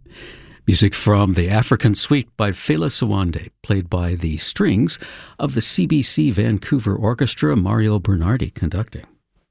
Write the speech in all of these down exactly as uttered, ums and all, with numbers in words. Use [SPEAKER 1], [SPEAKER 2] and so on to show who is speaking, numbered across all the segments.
[SPEAKER 1] Music from The African Suite by Fela Sawande, played by the strings of the C B C Vancouver Orchestra, Mario Bernardi conducting.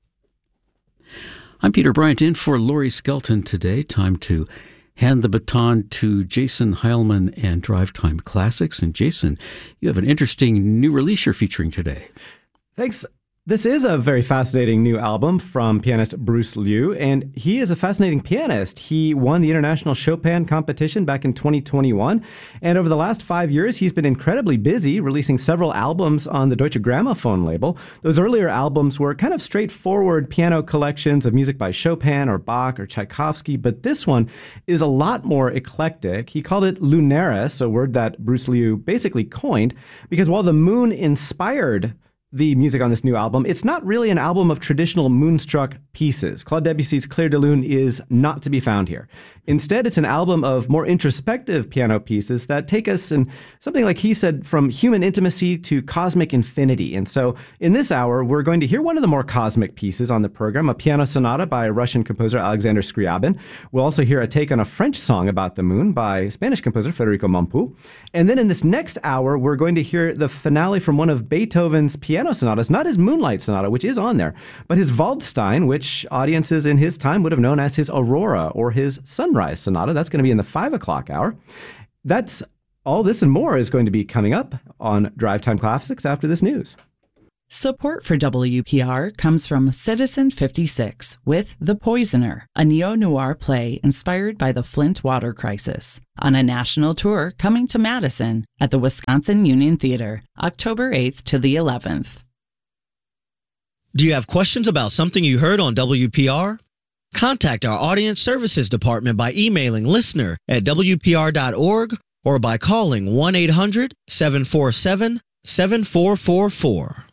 [SPEAKER 1] I'm Peter Bryant in for Laurie Skelton today. Time to hand the baton to Jason Heilman and Drive Time Classics. And Jason, you have an interesting new release you're featuring today.
[SPEAKER 2] Thanks. This is a very fascinating new album from pianist Bruce Liu, and he is a fascinating pianist. He won the International Chopin Competition back in twenty twenty-one, and over the last five years, he's been incredibly busy, releasing several albums on the Deutsche Grammophon label. Those earlier albums were kind of straightforward piano collections of music by Chopin or Bach or Tchaikovsky, but this one is a lot more eclectic. He called it Lunaris, a word that Bruce Liu basically coined, because while the moon inspired the music on this new album, it's not really an album of traditional moonstruck pieces. Claude Debussy's Clair de Lune is not to be found here. Instead, it's an album of more introspective piano pieces that take us in something like he said, from human intimacy to cosmic infinity. And so in this hour, we're going to hear one of the more cosmic pieces on the program, a piano sonata by Russian composer Alexander Scriabin. We'll also hear a take on a French song about the moon by Spanish composer Federico Mompou. And then in this next hour, we're going to hear the finale from one of Beethoven's piano sonatas, not his Moonlight Sonata, which is on there, but his Waldstein, which audiences in his time would have known as his Aurora or his Sunrise Sonata. That's going to be in the five o'clock hour. That's all this and more is going to be coming up on Drive Time Classics after this news.
[SPEAKER 3] Support for W P R comes from Citizen fifty-six with The Poisoner, a neo-noir play inspired by the Flint water crisis, on a national tour coming to Madison at the Wisconsin Union Theater, October eighth to the eleventh.
[SPEAKER 4] Do you have questions about something you heard on W P R? Contact our Audience Services Department by emailing listener at W P R dot org or by calling one eight hundred seven four seven seven four four four.